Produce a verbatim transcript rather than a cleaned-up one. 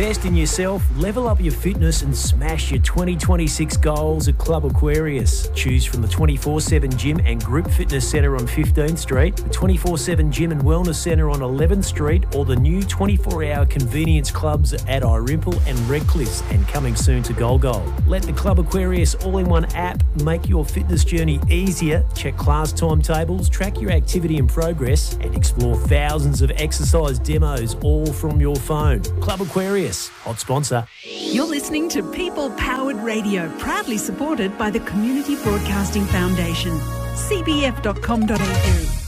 Invest in yourself, level up your fitness and smash your twenty twenty-six goals at Club Aquarius. Choose from the twenty-four seven Gym and Group Fitness Centre on fifteenth Street, the twenty-four seven Gym and Wellness Centre on eleventh Street, or the new twenty-four hour convenience clubs at Irimple and Redcliffe, and coming soon to Golgol. Let the Club Aquarius all-in-one app make your fitness journey easier. Check class timetables, track your activity and progress, and explore thousands of exercise demos all from your phone. Club Aquarius, hot sponsor. You're listening to People Powered Radio, proudly supported by the Community Broadcasting Foundation. c b f dot com dot a u